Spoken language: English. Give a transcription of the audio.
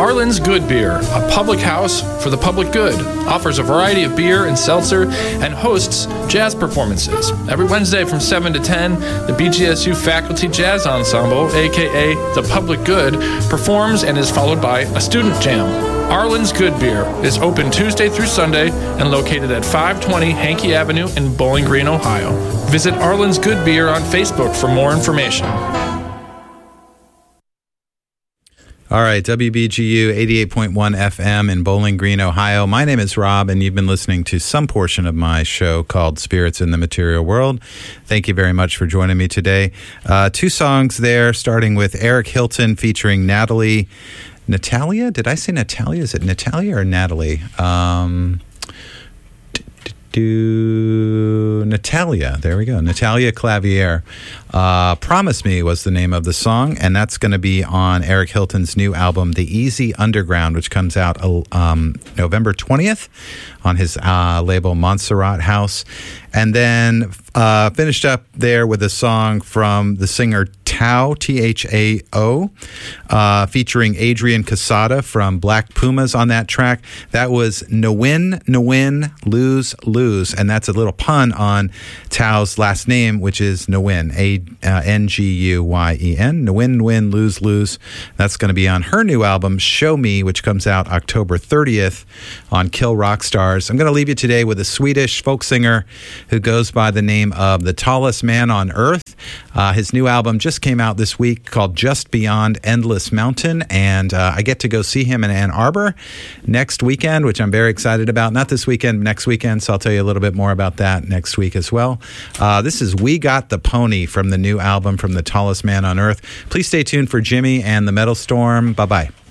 Arlen's Good Beer, a public house for the public good, offers a variety of beer and seltzer and hosts jazz performances. Every Wednesday from 7 to 10, the BGSU Faculty Jazz Ensemble, aka The Public Good, performs and is followed by a student jam. Arlen's Good Beer is open Tuesday through Sunday and located at 520 Hankey Avenue in Bowling Green, Ohio. Visit Arlen's Good Beer on Facebook for more information. All right, WBGU 88.1 FM in Bowling Green, Ohio. My name is Rob, and you've been listening to some portion of my show called Spirits in the Material World. Thank you very much for joining me today. Two songs there, starting with Eric Hilton featuring Natalia? Did I say Natalia? Is it Natalia or Natalie? Natalia. There we go. Natalia Clavier. Promise Me was the name of the song, and that's going to be on Eric Hilton's new album, The Easy Underground, which comes out November 20th on his label Montserrat House. And then finished up there with a song from the singer Thao, Thao, featuring Adrian Casada from Black Pumas on that track. That was No Win, Lose, Lose. And that's a little pun on Tao's last name, which is Nguyen, Nguyen. No Win, Lose, Lose. That's going to be on her new album, Show Me, which comes out October 30th on Kill Rock Stars. I'm going to leave you today with a Swedish folk singer who goes by the name of The Tallest Man on Earth. His new album just came out this week called Just Beyond Endless Mountain, and I get to go see him in Ann Arbor next weekend, which I'm very excited about. Not this weekend, next weekend, so I'll tell you a little bit more about that next week as well. This is We Got the Pony from the new album from The Tallest Man on Earth. Please stay tuned for Jimmy and the Metal Storm. Bye-bye.